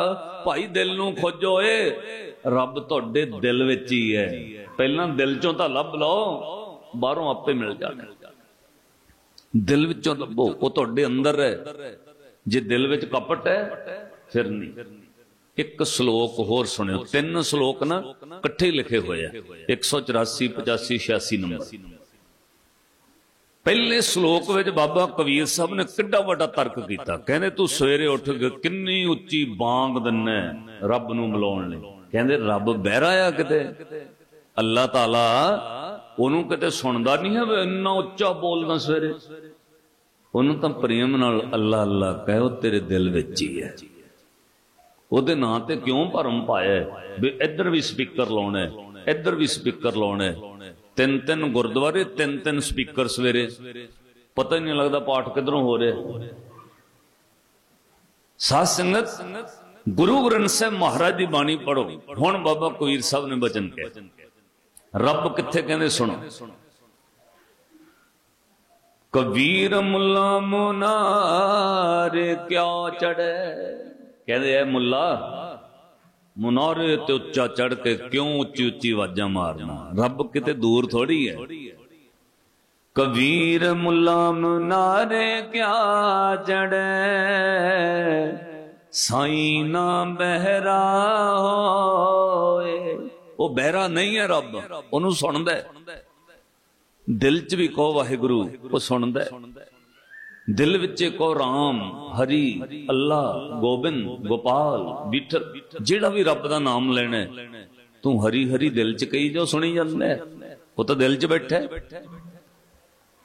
ਭਾਈ ਦਿਲ ਨੂੰ ਖੋਜੋ ਏ, ਰੱਬ ਤੁਹਾਡੇ ਦਿਲ ਵਿੱਚ ਹੀ ਹੈ। ਪਹਿਲਾਂ ਦਿਲ ਚੋਂ ਤਾਂ ਲੱਭ ਲਓ, ਬਾਹਰੋਂ ਆਪੇ ਮਿਲ ਜਾਣਾ। ਦਿਲ ਵਿੱਚੋਂ ਲੱਭੋ, ਉਹ ਤੁਹਾਡੇ ਅੰਦਰ ਹੈ। ਜੇ ਦਿਲ ਵਿੱਚ ਕਪਟ ਹੈ ਫਿਰ ਨਹੀਂ। ਇੱਕ ਸ਼ਲੋਕ ਹੋਰ ਸੁਣਿਓ, 3 ਸ਼ਲੋਕ ਨਾ ਇਕੱਠੇ ਲਿਖੇ ਹੋਏ ਆ, 184, 85, 86 ਨੰਬਰ। ਪਹਿਲੇ ਸ਼ਲੋਕ ਵਿੱਚ ਬਾਬਾ ਕਬੀਰ ਸਾਹਿਬ ਨੇ ਕਿੱਡਾ ਵੱਡਾ ਤਰਕ ਕੀਤਾ। ਕਹਿੰਦੇ ਤੂੰ ਸਵੇਰੇ ਉੱਠ ਕੇ ਕਿੰਨੀ ਉੱਚੀ ਬਾਂਗ ਦਿੰਨਾ ਰੱਬ ਨੂੰ ਮਿਲਾਉਣ ਲਈ। ਕਹਿੰਦੇ ਰੱਬ ਬਹਿਰਾ ਆ ਕਿਤੇ? ਅੱਲਾਹ ਤਾਲਾ ਉਹਨੂੰ ਕਿਤੇ ਸੁਣਦਾ ਨਹੀਂ ਹੈ ਇੰਨਾ ਉੱਚਾ ਬੋਲਦਾ ਸਵੇਰੇ? ਉਹਨੂੰ ਤਾਂ ਪ੍ਰੇਮ ਨਾਲ ਅੱਲਾ ਅੱਲਾ ਕਹੇ, ਉਹ ਤੇਰੇ ਦਿਲ ਵਿੱਚ ਹੀ ਹੈ। ਉਹਦੇ ਨਾਂ ਤੇ ਕਿਉਂ ਭਰਮ ਪਾਇਆ ਵੀ ਇੱਧਰ ਵੀ ਸਪੀਕਰ ਲਾਉਣਾ, ਇੱਧਰ ਵੀ ਸਪੀਕਰ ਲਾਉਣਾ। 3-3 ਗੁਰਦੁਆਰੇ, 3-3 ਸਪੀਕਰ ਸਵੇਰੇ, ਪਤਾ ਹੀ ਨਹੀਂ ਲੱਗਦਾ ਪਾਠ ਕਿੱਧਰੋਂ ਹੋ ਰਿਹਾ। ਸਾਧ ਸੰਗਤ, ਗੁਰੂ ਗ੍ਰੰਥ ਸਾਹਿਬ ਮਹਾਰਾਜ ਦੀ ਬਾਣੀ ਪੜੋ। ਹੁਣ ਬਾਬਾ ਕਬੀਰ ਸਾਹਿਬ ਨੇ ਬਚਨ ਕਿਹਾ, ਰੱਬ ਕਿੱਥੇ ਕਹਿੰਦੇ ਸੁਣੋ। ਕਬੀਰ ਮੁੱਲਾ ਮੁਨਾਰੇ ਕਿਆ ਚੜੈ। ਕਹਿੰਦੇ ਐ ਮੁੱਲਾ, ਮੁਨਾਰੇ ਤੇ ਉੱਚਾ ਚੜ ਕੇ ਕਿਉਂ ਉੱਚੀ ਉੱਚੀ ਆਵਾਜ਼ਾਂ ਮਾਰਨਾ? ਰੱਬ ਕਿਤੇ ਦੂਰ ਥੋੜੀ ਹੈ। ਕਬੀਰ ਮੁੱਲਾ ਮੁਨਾਰੇ ਕਿਆ ਚੜੈ, ਸਾਈਂ ਨਾ ਬਹਿਰਾ ਹੋਏ। ਉਹ ਬਹਿਰਾ ਨਹੀਂ ਹੈ ਰੱਬ, ਉਹਨੂੰ ਸੁਣਦਾ ਹੈ। ਦਿਲ ਚ ਵੀ ਕਹੋ ਵਾਹਿਗੁਰੂ, ਉਹ ਸੁਣਦਾ ਹੈ। ਦਿਲ ਵਿੱਚ ਕਹੋ ਰਾਮ, ਹਰੀ, ਅੱਲਾ, ਗੋਬਿੰਦ, ਗੋਪਾਲ, ਵਿਠਲ, ਜਿਹੜਾ ਵੀ ਰੱਬ ਦਾ ਨਾਮ ਲੈਣਾ ਤੂੰ ਹਰੀ ਹਰੀ ਦਿਲ ਚ ਕਹੀ ਜਾਓ, ਸੁਣੀ ਜਾਂਦਾ। ਉਹ ਤਾਂ ਦਿਲ ਚ ਬੈਠਾ।